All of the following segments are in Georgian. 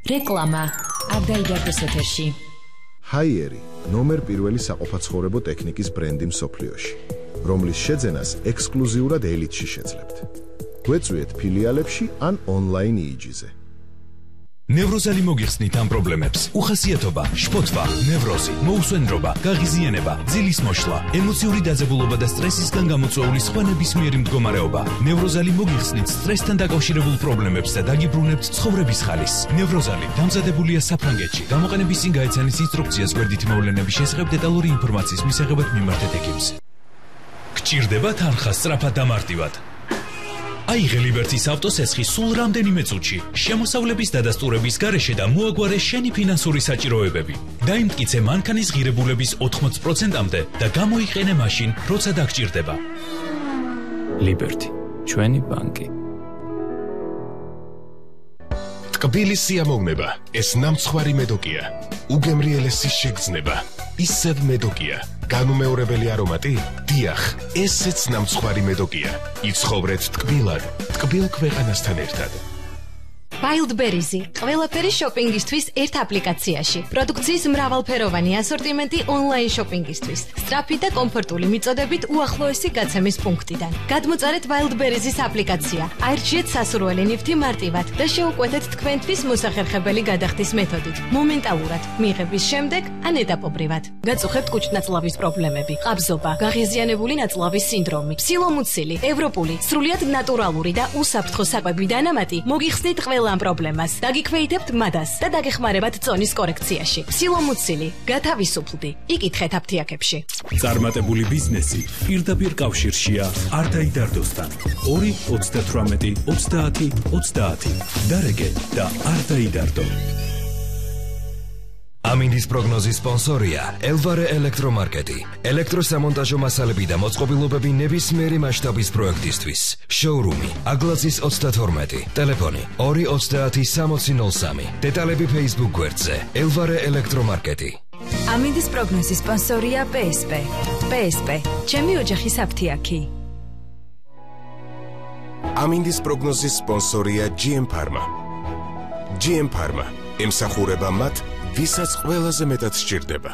რეკლამა არ დაიდარდოს ეთერში. ჰაიერი ნომერ პირველი საყოფაცხოვრებო ტექნიკის ბრენდი მსოფლიოში, რომლის შეძენას ექსკლუზიურად ელიტში შეძლებთ. გვეწვიეთ ფილიალებში ან ონლაინ იიჯიზე. ნევროზალი მოგიხსნით ამ პრობლემებს: უხასიათობა, შფოთვა, ნევროზი, მოუსვენრობა, გაღიზიანება, ძილის მოშლა, ემოციური დაძაბულობა და სტრესისგან გამოწვეული სხვა ნებისმიერი მდგომარეობა. ნევროზალი მოგიხსნით სტრესთან დაკავშირებულ პრობლემებს და დაგიბრუნებთ ცხოვრების ხალისს. ნევროზალი დამზადებულია საფრანგეთში. გამოყენების წინ გაეცანის ინსტრუქციას გვერდითი მოვლენების შესახებ დეტალური ინფორმაციის მისაღებად მიმართეთ ექიმს. გჭირდება თანხა სწრაფად და მარტივად. აიღე ლიბერტის ავტოსესხი სულ რამდენიმე წუთში, შემოსავლების დადასტურების გარეშე და მოაგვარე შენი ფინანსური საჭიროებები. დაიმტკიცე მანქანის ღირებულების 80%-მდე და გამოიყენე მაშინ, როცა დაგჭირდება. ლიბერტი, ჩვენი ბანკი. ტკბილი სიამოვნება, ეს ნამცხვარი მედოკია. უგემრიელესი შეგრძნება, ისევ მედოკია. განუმეორებელი არომატი? დიახ, ესეც ნამცხვარი მედოკია. იცხოვრეთ ტკბილად, ტკბილ ქვეყანასთან ერთად. Wildberries ყველაფერი შოპინგისთვის ერთ აპლიკაციაში. პროდუქციის მრავალფეროვანი ასორტიმენტი ონლაინ შოპინგისთვის. სწრაფი და კომფორტული მიწოდებით უახლოესი გაცემის პუნქტიდან. გადმოწერეთ Wildberries აპლიკაცია. აირჩიეთ სასურველი ნივთი მარტივად და შეუკვეთეთ თქვენთვის მოსახერხებელი გადახდის მეთოდით. მომენტალურად, მიღების შემდეგ ან ეტაპობრივად. გაწუხებთ კუჭნაწლავის პრობლემები, ყაბზობა, გაღიზიანებული ნაწლავის სინდრომი, სილომუცილი, ევროპული, სრულიად ნატურალური და უსაფრთხო საკვები დანამატი მოგიხსნით ყველა ამ პრობლემას. დაგიქვეითებთ მადას და დაგეხმარებათ წონის კორექციაში. სილომუცილი, გათავისუფლდი. იკითხეთ აფთიაქებში. წარმატებული ბიზნესი პირდაპირ კავშირშია არ დაიდარდოსთან. 2 38 30 30. დარეგე და არ დაიდარდო. ამინდის პროგნოზის სპონსორია ელვარე ელექტრომარკეტი. ელექტროსამონტაჟო მასალები და მოწყობილობები ნებისმიერი მასშტაბის პროექტისთვის. შოურუმი აგლაზის 32, ტელეფონი 230 დეტალები Facebook გვერდზე ელვარე ელექტრომარკეტი. ამინდის პროგნოზის სპონსორია PSP. PSP, ჩემი ოჯახის აფთიაქი. ამინდის პროგნოზის სპონსორია GM Pharma. GM Pharma ემსახურება მათ, ვისაც ყველაზე მეტად სჭირდება.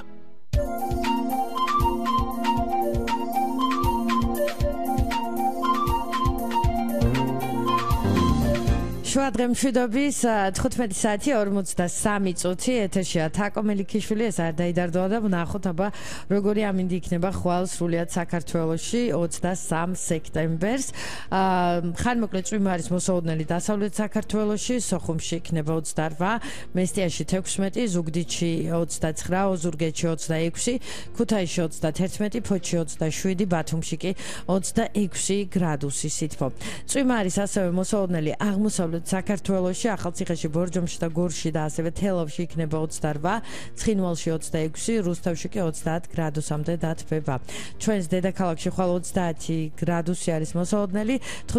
შუადღე მშვიდობის 15 საათი 43 წუთი ეთერშია თაკო მელიქიშვილი. ეს არ დაიდარდოა და ვნახოთ აბა როგორი ამინდი იქნება ხვალ სრულიად საქართველოში 23 სექტემბერს. ხანმოკლე წვიმა არის მოსაოდნელი დასავლეთ საქართველოში, სოხუმში იქნება 28, მესტიაში 16, ზუგდიდში 29, ოზურგეთში 26, ქუთაისში 31, ფოთში 27, ბათუმში კი 26 გრადუსი სითბო. წვიმა არის ასევე მოსაოდნელი აღმოსავლეთ საქართველოში, ახალციხეში, ბორჯომში და გორში და ასევე თელავში იქნება 28, ცხინვალში 26, რუსთავში კი 30 გრადუსამდე დათბება. ჩვენს დედაქალაქში ხვალ 30 გრადუსი არის მოსაოდნელი.